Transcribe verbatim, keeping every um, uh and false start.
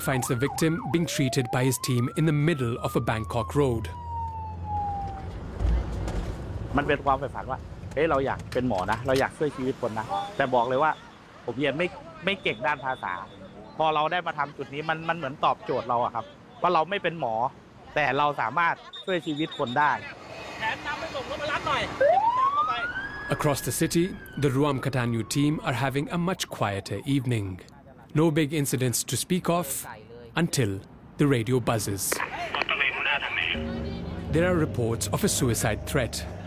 finds the victim being treated by his team in the middle of a Bangkok road. มันเป็นความใฝ่ฝันว่าเฮ้ยเราอยากเป็นหมอนะเราอยากช่วยชีวิตคนนะแต่บอกเลยว่าผมเรียนไม่ไม่เก่งด้านภาษาพอเราได้มาทำจุดนี้มันมันเหมือนตอบโจทย์เราอะครับว่าเราไม่เป็นหมอแต่เราสามารถช่วยชีวิตคนได้แถมนำไปส่งรถไปรับหน่อยเดี๋ยวพี่ตามเข้าไป Across the city, the Ruam Katanyu team are having a much quieter evening. No big incidents to speak of until the radio buzzes. There are reports of a suicide threat.